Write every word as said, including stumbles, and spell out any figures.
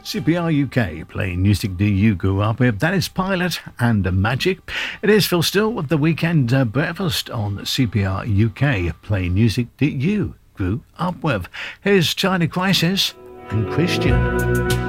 C P R U K, playing music that you grew up with. That is Pilot and Magic. It is Phil Still with the Weekend uh, Breakfast on C P R U K, playing music that you grew up with. Here's China Crisis and Christian.